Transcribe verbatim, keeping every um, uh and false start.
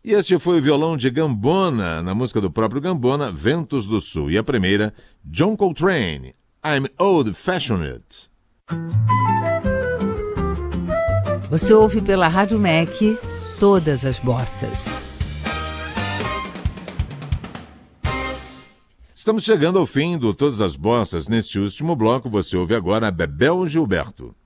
E este foi o violão de Gambona, na música do próprio Gambona, Ventos do Sul. E a primeira, John Coltrane, I'm Old Fashioned. Você ouve pela Rádio M E C todas as bossas. Estamos chegando ao fim do Todas as Bossas. Neste último bloco, você ouve agora Bebel Gilberto.